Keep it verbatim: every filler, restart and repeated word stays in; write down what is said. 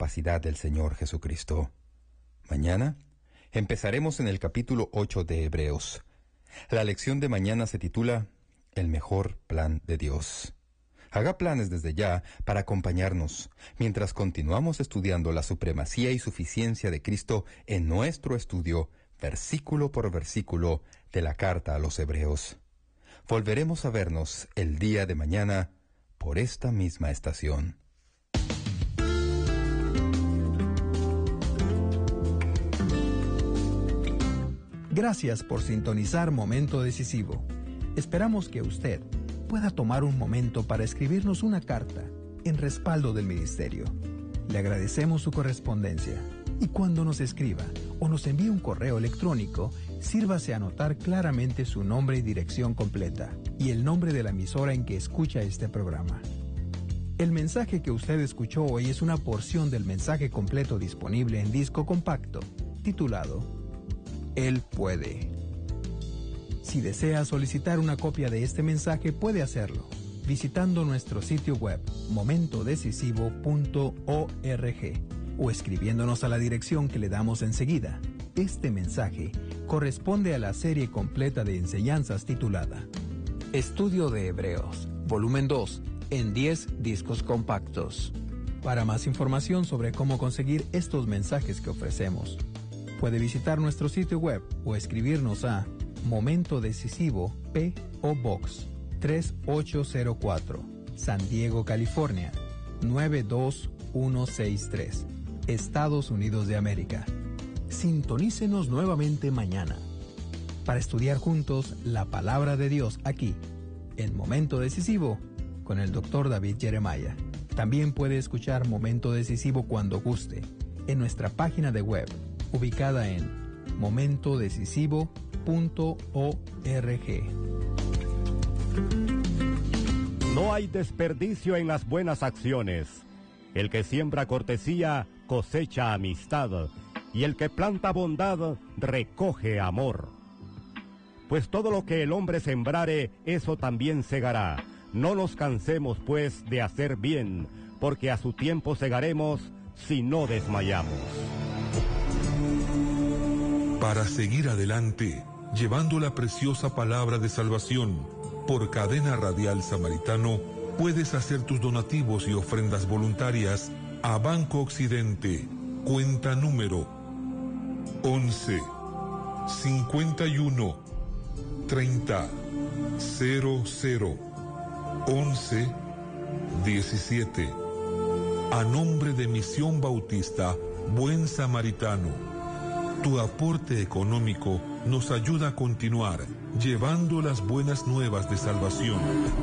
capacidad del Señor Jesucristo. Mañana empezaremos en el capítulo ocho de Hebreos. La lección de mañana se titula El mejor plan de Dios. Haga planes desde ya para acompañarnos mientras continuamos estudiando la supremacía y suficiencia de Cristo en nuestro estudio, versículo por versículo, de la carta a los Hebreos. Volveremos a vernos el día de mañana por esta misma estación. Gracias por sintonizar Momento Decisivo. Esperamos que usted pueda tomar un momento para escribirnos una carta en respaldo del ministerio. Le agradecemos su correspondencia y cuando nos escriba o nos envíe un correo electrónico, sírvase a anotar claramente su nombre y dirección completa y el nombre de la emisora en que escucha este programa. El mensaje que usted escuchó hoy es una porción del mensaje completo disponible en disco compacto, titulado Él puede. Si desea solicitar una copia de este mensaje, puede hacerlo visitando nuestro sitio web momento decisivo punto org o escribiéndonos a la dirección que le damos enseguida. Este mensaje corresponde a la serie completa de enseñanzas titulada Estudio de Hebreos, volumen dos, en diez discos compactos. Para más información sobre cómo conseguir estos mensajes que ofrecemos, puede visitar nuestro sitio web o escribirnos a Momento Decisivo, P O Box tres ocho cero cuatro, San Diego, California nueve dos uno seis tres, Estados Unidos de América. Sintonícenos nuevamente mañana para estudiar juntos la palabra de Dios aquí, en Momento Decisivo, con el doctor David Jeremiah. También puede escuchar Momento Decisivo cuando guste en nuestra página de web, ubicada en momento decisivo punto org. No hay desperdicio en las buenas acciones. El que siembra cortesía cosecha amistad, y el que planta bondad recoge amor. Pues todo lo que el hombre sembrare, eso también segará. No nos cansemos, pues, de hacer bien, porque a su tiempo segaremos si no desmayamos. Para seguir adelante, llevando la preciosa palabra de salvación, por Cadena Radial Samaritano, puedes hacer tus donativos y ofrendas voluntarias a Banco Occidente, cuenta número once, cincuenta y uno, treinta, cero cero, once, diecisiete. A nombre de Misión Bautista Buen Samaritano, tu aporte económico nos ayuda a continuar llevando las buenas nuevas de salvación.